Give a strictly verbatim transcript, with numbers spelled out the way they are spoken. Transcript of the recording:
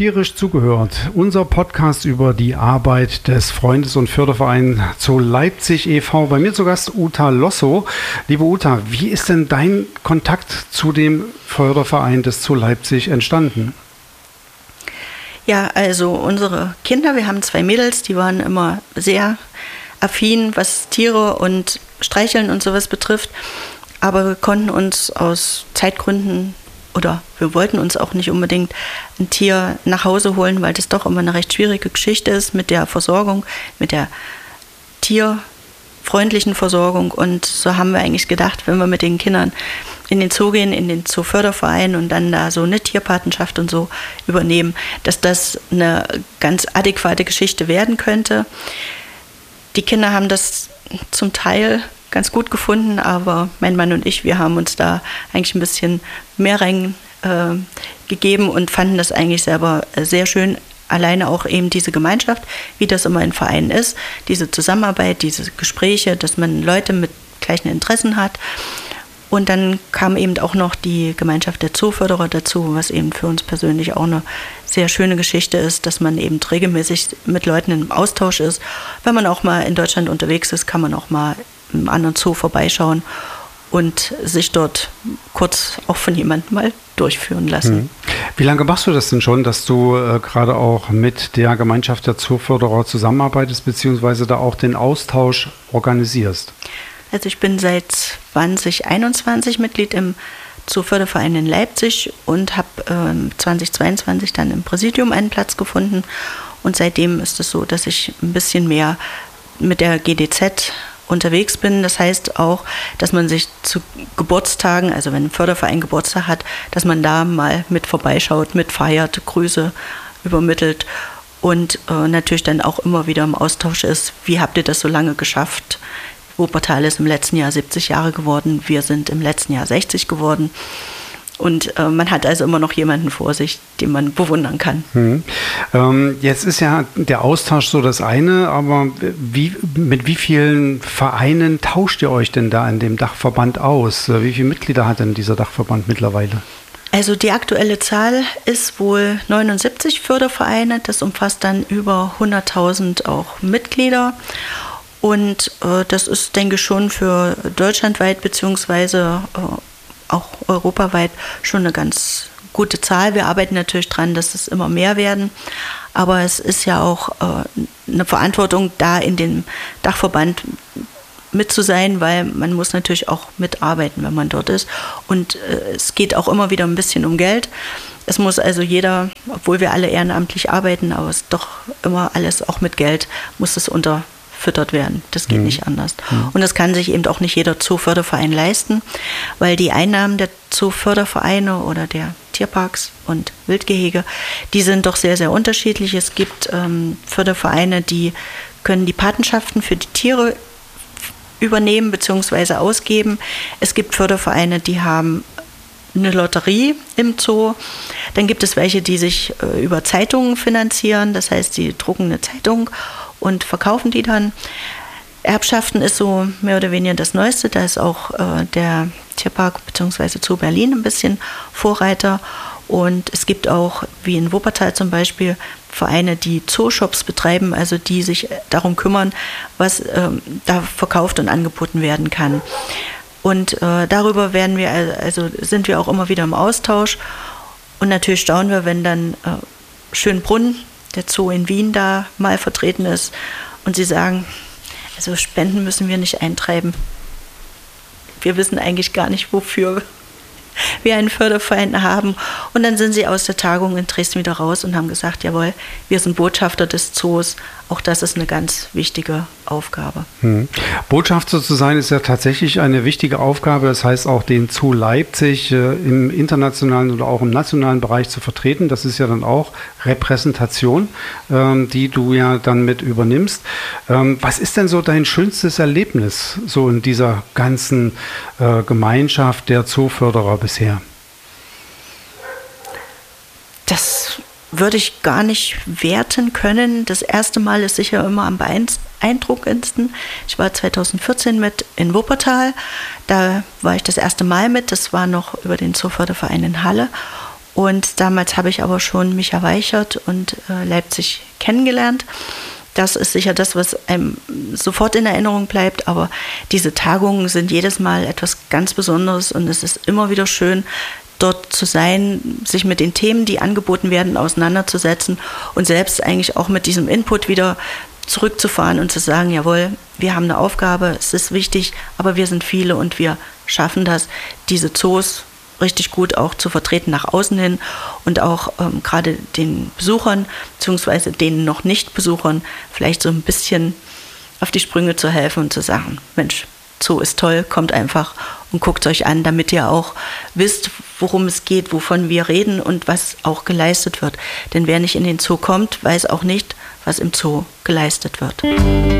tierisch zugehört. Unser Podcast über die Arbeit des Freundes- und Fördervereins Zoo Leipzig e V. Bei mir zu Gast Uta Losso. Liebe Uta, wie ist denn dein Kontakt zu dem Förderverein des Zoo Leipzig entstanden? Ja, also unsere Kinder, wir haben zwei Mädels, die waren immer sehr affin, was Tiere und Streicheln und sowas betrifft. Aber wir konnten uns aus Zeitgründen oder wir wollten uns auch nicht unbedingt ein Tier nach Hause holen, weil das doch immer eine recht schwierige Geschichte ist mit der Versorgung, mit der tierfreundlichen Versorgung. Und so haben wir eigentlich gedacht, wenn wir mit den Kindern in den Zoo gehen, in den Zooförderverein und dann da so eine Tierpatenschaft und so übernehmen, dass das eine ganz adäquate Geschichte werden könnte. Die Kinder haben das zum Teil ganz gut gefunden, aber mein Mann und ich, wir haben uns da eigentlich ein bisschen mehr rein äh, gegeben und fanden das eigentlich selber sehr schön. Alleine auch eben diese Gemeinschaft, wie das immer in Vereinen ist, diese Zusammenarbeit, diese Gespräche, dass man Leute mit gleichen Interessen hat. Und dann kam eben auch noch die Gemeinschaft der Zooförderer dazu, was eben für uns persönlich auch eine sehr schöne Geschichte ist, dass man eben regelmäßig mit Leuten im Austausch ist. Wenn man auch mal in Deutschland unterwegs ist, kann man auch mal im anderen Zoo vorbeischauen und sich dort kurz auch von jemandem mal durchführen lassen. Wie lange machst du das denn schon, dass du äh, gerade auch mit der Gemeinschaft der Zooförderer zusammenarbeitest, beziehungsweise da auch den Austausch organisierst? Also ich bin seit zwanzig einundzwanzig Mitglied im Zooförderverein in Leipzig und habe ähm, zwanzig zweiundzwanzig dann im Präsidium einen Platz gefunden. Und seitdem ist es so, dass ich ein bisschen mehr mit der G D Z unterwegs bin. Das heißt auch, dass man sich zu Geburtstagen, also wenn ein Förderverein Geburtstag hat, dass man da mal mit vorbeischaut, mitfeiert, Grüße übermittelt und äh, natürlich dann auch immer wieder im Austausch ist, wie habt ihr das so lange geschafft? Wuppertal ist im letzten Jahr siebzig Jahre geworden, wir sind im letzten Jahr sechzig geworden. Und äh, man hat also immer noch jemanden vor sich, den man bewundern kann. Hm. Ähm, jetzt ist ja der Austausch so das eine, aber wie, mit wie vielen Vereinen tauscht ihr euch denn da in dem Dachverband aus? Wie viele Mitglieder hat denn dieser Dachverband mittlerweile? Also die aktuelle Zahl ist wohl neunundsiebzig Fördervereine. Das umfasst dann über hunderttausend auch Mitglieder. Und äh, das ist, denke ich, schon für deutschlandweit beziehungsweise äh, auch europaweit schon eine ganz gute Zahl. Wir arbeiten natürlich dran, dass es immer mehr werden. Aber es ist ja auch äh, eine Verantwortung, da in dem Dachverband mit zu sein, weil man muss natürlich auch mitarbeiten, wenn man dort ist. Und äh, es geht auch immer wieder ein bisschen um Geld. Es muss also jeder, obwohl wir alle ehrenamtlich arbeiten, aber es ist doch immer alles auch mit Geld, muss es unter füttert werden. Das geht mhm. nicht anders. Mhm. Und das kann sich eben auch nicht jeder Zooförderverein leisten, weil die Einnahmen der Zoofördervereine oder der Tierparks und Wildgehege, die sind doch sehr, sehr unterschiedlich. Es gibt ähm, Fördervereine, die können die Patenschaften für die Tiere übernehmen bzw. ausgeben. Es gibt Fördervereine, die haben eine Lotterie im Zoo. Dann gibt es welche, die sich äh, über Zeitungen finanzieren. Das heißt, die drucken eine Zeitung und verkaufen die dann. Erbschaften ist so mehr oder weniger das Neueste. Da ist auch äh, der Tierpark bzw. Zoo Berlin ein bisschen Vorreiter. Und es gibt auch, wie in Wuppertal zum Beispiel, Vereine, die Zooshops betreiben, also die sich darum kümmern, was ähm, da verkauft und angeboten werden kann. Und äh, darüber werden wir, also sind wir auch immer wieder im Austausch. Und natürlich staunen wir, wenn dann äh, Schönbrunn, der Zoo in Wien, da mal vertreten ist und sie sagen, also Spenden müssen wir nicht eintreiben. Wir wissen eigentlich gar nicht, wofür wir einen Förderverein haben. Und dann sind sie aus der Tagung in Dresden wieder raus und haben gesagt, jawohl, wir sind Botschafter des Zoos. Auch das ist eine ganz wichtige Aufgabe. Hm. Botschafter zu sein ist ja tatsächlich eine wichtige Aufgabe. Das heißt auch den Zoo Leipzig äh, im internationalen oder auch im nationalen Bereich zu vertreten. Das ist ja dann auch Repräsentation, ähm, die du ja dann mit übernimmst. Ähm, was ist denn so dein schönstes Erlebnis so in dieser ganzen äh, Gemeinschaft der Zooförderer bisher? Das würde ich gar nicht werten können. Das erste Mal ist sicher immer am beeindruckendsten. Ich war zweitausendvierzehn mit in Wuppertal. Da war ich das erste Mal mit. Das war noch über den Zooförderverein in Halle. Und damals habe ich aber schon Micha Weichert und äh, Leipzig kennengelernt. Das ist sicher das, was einem sofort in Erinnerung bleibt, aber diese Tagungen sind jedes Mal etwas ganz Besonderes und es ist immer wieder schön, dort zu sein, sich mit den Themen, die angeboten werden, auseinanderzusetzen und selbst eigentlich auch mit diesem Input wieder zurückzufahren und zu sagen, jawohl, wir haben eine Aufgabe, es ist wichtig, aber wir sind viele und wir schaffen das, diese Zoos richtig gut auch zu vertreten nach außen hin und auch ähm, gerade den Besuchern bzw. den noch nicht Besuchern vielleicht so ein bisschen auf die Sprünge zu helfen und zu sagen, Mensch, Zoo ist toll, kommt einfach und guckt euch an, damit ihr auch wisst, worum es geht, wovon wir reden und was auch geleistet wird. Denn wer nicht in den Zoo kommt, weiß auch nicht, was im Zoo geleistet wird.